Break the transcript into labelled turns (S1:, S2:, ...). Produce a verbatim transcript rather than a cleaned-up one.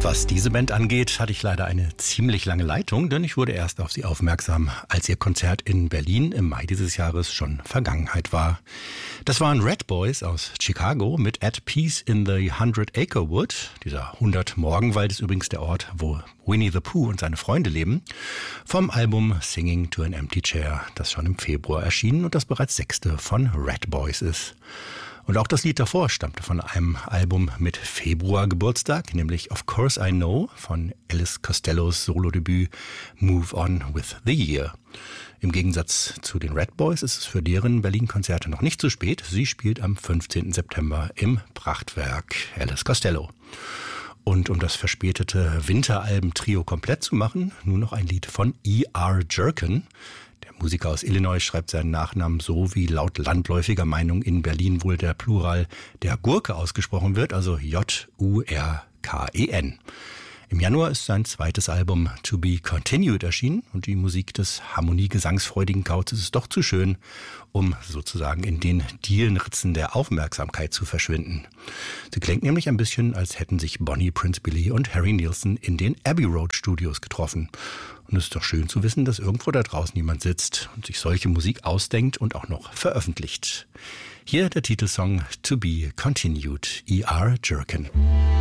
S1: Was diese Band angeht, hatte ich leider eine ziemlich lange Leitung, denn ich wurde erst auf sie aufmerksam, als ihr Konzert in Berlin im Mai dieses Jahres schon Vergangenheit war. Das waren Red Boys aus Chicago mit At Peace in the Hundred Acre Wood. Dieser hundert Morgenwald ist übrigens der Ort, wo Winnie the Pooh und seine Freunde leben. Vom Album Singing to an Empty Chair, das schon im Februar erschien und das bereits sechste von Red Boys ist. Und auch das Lied davor stammte von einem Album mit Februar-Geburtstag, nämlich Of Course I Know von Elvis Costellos Solodebüt Move On with the Year. Im Gegensatz zu den Red Boys ist es für deren Berlin-Konzerte noch nicht zu spät. Sie spielt am fünfzehnten September im Prachtwerk Elvis Costello. Und um das verspätete Winteralben-Trio komplett zu machen, nur noch ein Lied von E R Jerkin. Der Musiker aus Illinois schreibt seinen Nachnamen so, wie laut landläufiger Meinung in Berlin wohl der Plural der Gurke ausgesprochen wird, also J U R K E N. Im Januar ist sein zweites Album To Be Continued erschienen und die Musik des harmoniegesangsfreudigen Kauzes ist doch zu schön, um sozusagen in den Dielenritzen der Aufmerksamkeit zu verschwinden. Sie klingt nämlich ein bisschen, als hätten sich Bonnie Prince Billy und Harry Nilsson in den Abbey Road Studios getroffen. Und es ist doch schön zu wissen, dass irgendwo da draußen jemand sitzt und sich solche Musik ausdenkt und auch noch veröffentlicht. Hier der Titelsong To Be Continued, E R Jerkin.